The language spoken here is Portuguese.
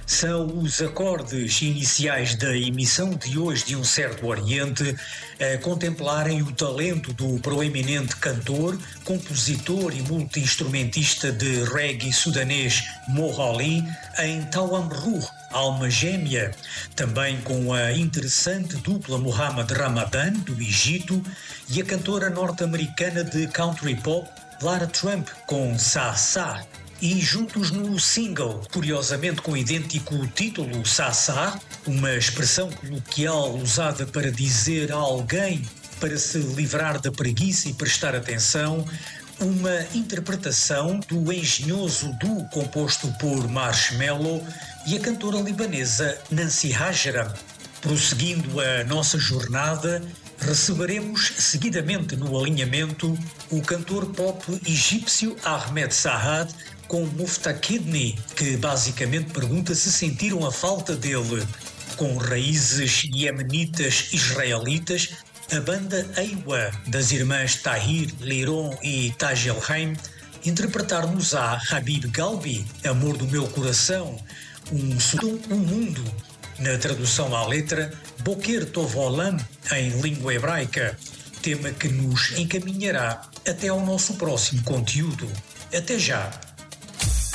São os acordes iniciais da emissão de hoje de Um Certo Oriente a contemplarem o talento do proeminente cantor, compositor e multi-instrumentista de reggae sudanês Mo Ali em Tawam Ruh, Alma Gêmea, também com a interessante dupla Muhammad Ramadan, do Egito, e a cantora norte-americana de country pop Lara Trump com Sa Sa. E juntos no single, curiosamente com idêntico título, Sassá, uma expressão coloquial usada para dizer a alguém para se livrar da preguiça e prestar atenção, uma interpretação do engenhoso duo composto por Marshmello e a cantora libanesa Nancy Hajram. Prosseguindo a nossa jornada, receberemos seguidamente no alinhamento o cantor pop egípcio Ahmed Saad com Muftakidni, que basicamente pergunta se sentiram a falta dele. Com raízes iemenitas israelitas, a banda Eiwa, das irmãs Tahir, Liron e Taj El-Haim, interpretar-nos-á Habib Galbi, Amor do Meu Coração, um mundo, na tradução à letra, Boker Tov Olam, em língua hebraica, tema que nos encaminhará até ao nosso próximo conteúdo. Até já!